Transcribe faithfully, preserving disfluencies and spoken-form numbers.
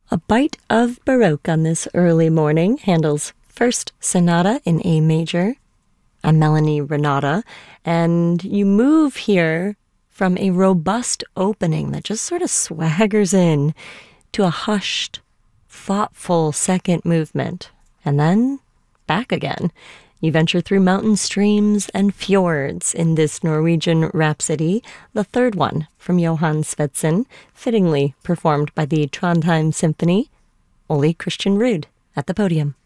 A bite of Baroque on this early morning. Handel's First Sonata in A major, a Melanie Renata, and you move here from a robust opening that just sort of swaggers in to a hushed, thoughtful second movement, and then back again. You venture through mountain streams and fjords in this Norwegian rhapsody, the third one from Johann Svendsen, fittingly performed by the Trondheim Symphony. Ole Christian Ruud at the podium.